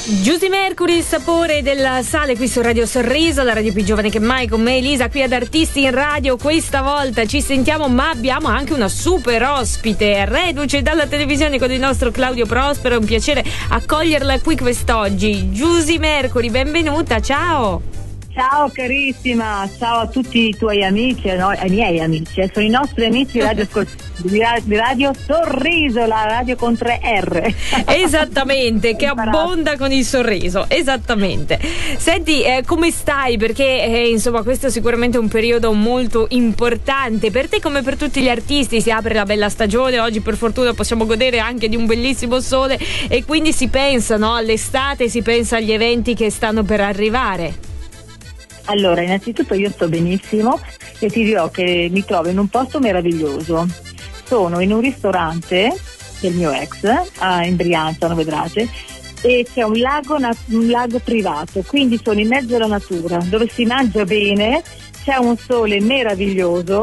Giusy Mercury, il sapore del sale qui su Radio Sorriso, la radio più giovane che mai, con me Elisa qui ad Artisti in Radio. Questa volta ci sentiamo, ma abbiamo anche una super ospite, reduce dalla televisione con il nostro Claudio Prospero. È un piacere accoglierla qui quest'oggi. Giusy Mercury, benvenuta, ciao. Ciao carissima, ciao a tutti i tuoi amici, no, ai miei amici, sono i nostri amici di Radio Sorriso, la radio con 3 R. Esattamente, che abbonda con il sorriso, esattamente. Senti, come stai? Perché insomma questo è sicuramente un periodo molto importante per te come per tutti gli artisti. Si apre la bella stagione, oggi per fortuna possiamo godere anche di un bellissimo sole e quindi si pensa, no, all'estate, si pensa agli eventi che stanno per arrivare. Allora, innanzitutto io sto benissimo e ti dirò che mi trovo in un posto meraviglioso. Sono in un ristorante del mio ex, in Brianza, lo vedrete, e c'è un lago privato, quindi sono in mezzo alla natura, dove si mangia bene, c'è un sole meraviglioso